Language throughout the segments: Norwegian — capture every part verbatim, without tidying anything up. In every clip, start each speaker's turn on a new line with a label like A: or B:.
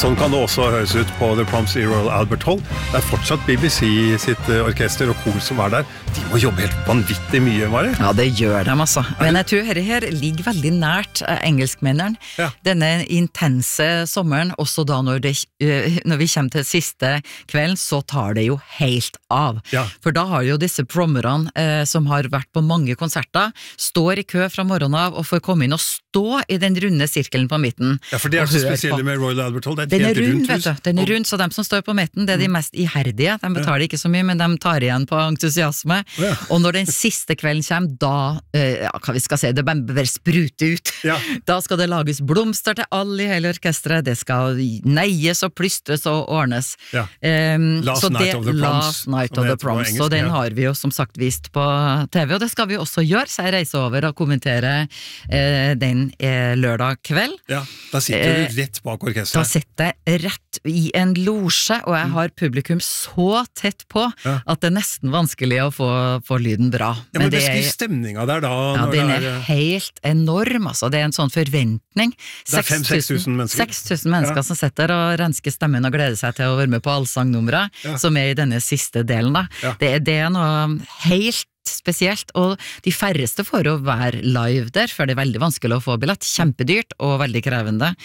A: Sånn kan det også høres ut på The Proms i Royal Albert Hall. Det er fortsatt B B C sitt orkester og kor som er der. De må jobbe helt vanvittig mye, Mari.
B: Ja, det gjør de altså. Men jeg tror dette her ligger veldig nært engelskmennene. Ja. Denne intense sommeren, også da når, det, når vi kommer til siste kvelden, så tar det jo helt av. Ja. For da har jo disse prommerne eh, som har vært på mange konserter, står i kø fra morgenen av og får komme inn og stå i den runde sirkelen på midten.
A: Ja, for det er så spesielle med Royal Albert Hall. Det er
B: den er rund, vet du. Den er rund, så de som står på midten, det er de mest iherdige. De betaler ikke så mye, men de tar igjen på entusiasme. Ja. Og når den siste kvelden kommer, da, ja, hva vi skal si, det bare spruter ut. Ja. Da skal det lages blomster til alle i hele orkestret, det skal neies og plystres og ordnes. Ja. Um,
A: Last Night
B: det,
A: of the Proms.
B: Last Night of the Proms, engelsk, og den ja. Har vi jo som sagt vist på T V, og det skal vi også gjøre, så jeg reiser over og kommenterer eh, den eh, lørdag kveld.
A: Ja, da sitter du rett bak orkestret.
B: Da sitter jeg rett i en losje, og jeg har publikum så tett på ja. At det er nesten vanskelig å få, få lyden bra.
A: Ja, men, men beskriv stemninga der da.
B: Ja, den er, er helt enorm, altså. Det er en sånn forventning.
A: Det er fem-seks tusen mennesker.
B: seks tusen mennesker ja. Som sitter og rensker stemmen og gleder seg til å være med på allsangnumre, ja. Som er i denne siste delen da. Ja. Det, det er noe helt spesielt, og de færreste får å være live der, for det er veldig vanskelig å få billett, kjempedyrt og veldig krevende.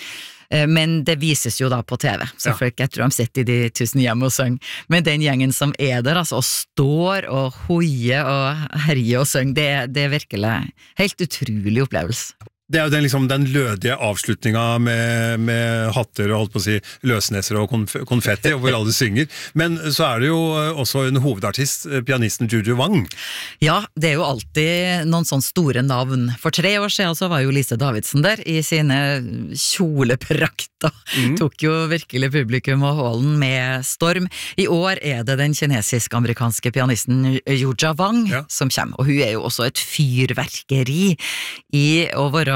B: Men det vises jo da på T V, så folk, jeg tror de sitter i de tusen hjem og synger. Men den gjengen som er der, altså, og står og hoier og herjer og synger, det, det er virkelig helt utrolig opplevelse.
A: Det er jo den, liksom, den lødige avslutninga med, med hatter og holdt på å si løsnesser og konf konfetti, hvor alle synger. Men så er det jo også en hovedartist, pianisten Juju Wang.
B: Ja, det er jo alltid noen sånne store navn. For tre år siden så var jo Lise Davidsen der i sine kjoleprakter. Mm. Tok jo virkelig publikum og hallen med storm. I år er det den kinesisk-amerikanske pianisten Juju Wang ja. Som kommer, og hun er jo også et fyrverkeri i å være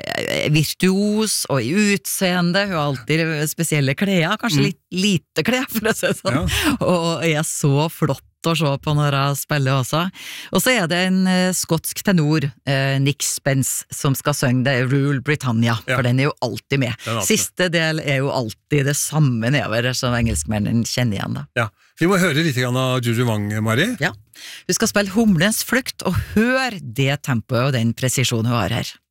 B: virtuos og i utseende, hun har alltid spesielle klær, kanskje litt lite klær for å si sånn, ja. Og er så flott å se på når jeg spiller også. Og så er det en uh, skotsk tenor, uh, Nick Spence, som skal synge det Rule Britannia, ja. For den er jo alltid med. Siste del er jo alltid det samme nedover som engelskmennene kjenner igjen da.
A: Ja, vi må høre litt av Juju Wang, Mari.
B: Ja, hun skal spille Humlens flukt, og hør det tempoet og den presisjonen hun har her.